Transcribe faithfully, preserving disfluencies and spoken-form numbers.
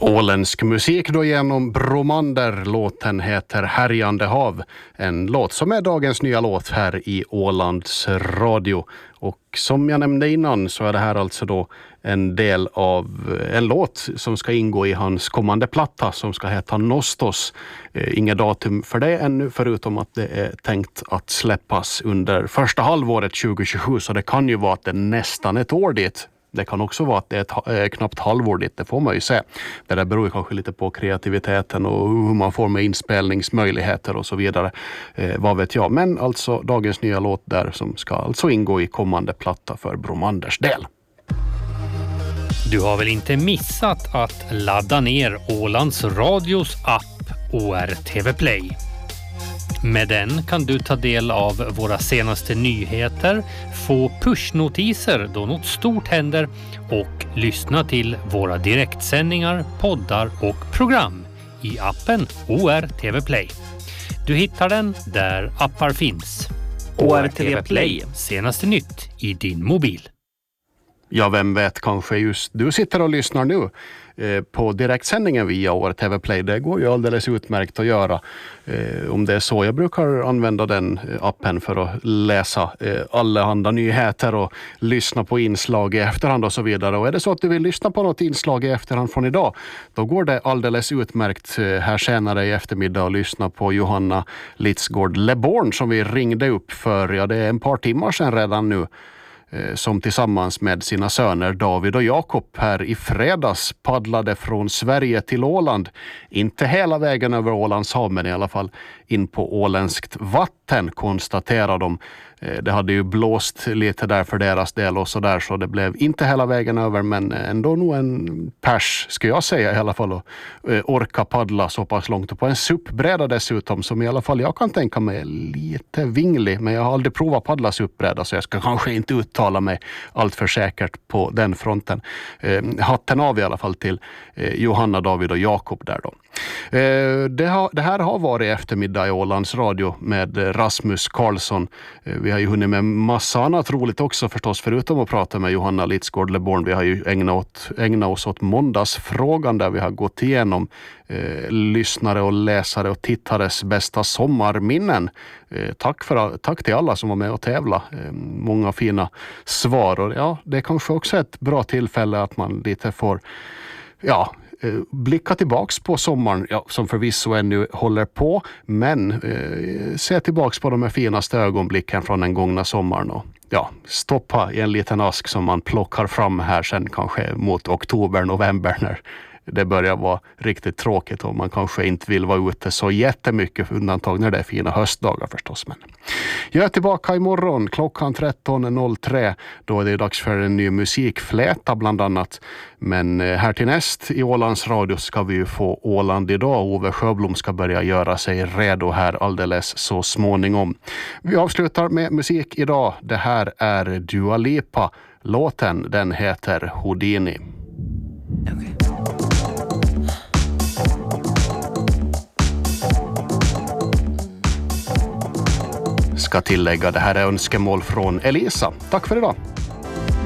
Åländsk musik då genom Bromander. Låten heter Härjande hav. En låt som är dagens nya låt här i Ålands radio. Och som jag nämnde innan så är det här alltså då en del av en låt som ska ingå i hans kommande platta som ska heta Nostos. Eh, inga datum för det ännu förutom att det är tänkt att släppas under första halvåret tjugohundratjugosju, så det kan ju vara att det är nästan ett år dit. Det kan också vara att det är ett, eh, knappt halvår dit, det får man ju se. Det där beror ju kanske lite på kreativiteten och hur man får med inspelningsmöjligheter och så vidare. Eh, vad vet jag. Men alltså dagens nya låt där som ska alltså ingå i kommande platta för Bromanders del. Du har väl inte missat att ladda ner Ålands radios app O R T V Play. Med den kan du ta del av våra senaste nyheter, få pushnotiser då något stort händer och lyssna till våra direktsändningar, poddar och program i appen O R T V Play. Du hittar den där appar finns. O R T V Play. Senaste nytt i din mobil. Ja, vem vet, kanske just du sitter och lyssnar nu eh, på direktsändningen via O R T V Play. Det går ju alldeles utmärkt att göra eh, om det är så. Jag brukar använda den appen för att läsa eh, allehanda nyheter och lyssna på inslag i efterhand och så vidare. Och är det så att du vill lyssna på något inslag i efterhand från idag, då går det alldeles utmärkt eh, här senare i eftermiddag att lyssna på Johanna Litzgård Leborn som vi ringde upp för, ja det är en par timmar sedan redan nu, som tillsammans med sina söner David och Jakob här i fredags paddlade från Sverige till Åland. Inte hela vägen över Ålands hav, men i alla fall in på åländskt vatten, konstaterar de. Det hade ju blåst lite där för deras del och så där, så det blev inte hela vägen över, men ändå nog en pers, ska jag säga i alla fall, och orka paddla så pass långt och på en suppbräda dessutom, som i alla fall jag kan tänka mig lite vinglig, men jag har aldrig provat paddla suppbräda så jag ska kanske inte uttala mig allt för säkert på den fronten. Hatten av i alla fall till Johanna, David och Jakob där då. Det, har, det här har varit eftermiddag i Ålands radio med Rasmus Karlsson. Vi har ju hunnit med massa annat roligt också förstås, förutom att prata med Johanna Litzgård Leborn. Vi har ju ägnat, åt, ägnat oss åt måndagsfrågan där vi har gått igenom eh, lyssnare och läsare och tittares bästa sommarminnen. Eh, tack, för, tack till alla som var med och tävla. Eh, många fina svar, och ja, det är kanske också ett bra tillfälle att man lite får, ja, blicka tillbaks på sommaren, ja, som förvisso ännu håller på, men eh, se tillbaks på de här finaste ögonblicken från den gångna sommaren och ja, stoppa i en liten ask som man plockar fram här sen kanske mot oktober, november när det börjar vara riktigt tråkigt och man kanske inte vill vara ute så jättemycket, undantag när det är fina höstdagar förstås. Men jag är tillbaka imorgon klockan tretton noll tre. Då är det dags för en ny musikfläta bland annat. Men här till näst i Ålands radio ska vi ju få Åland idag. Ove Sjöblom ska börja göra sig redo här alldeles så småningom. Vi avslutar med musik idag. Det här är Dua Lipa. Låten, den heter Houdini. Okay. Ska tillägga, det här är önskemål från Elisa. Tack för idag.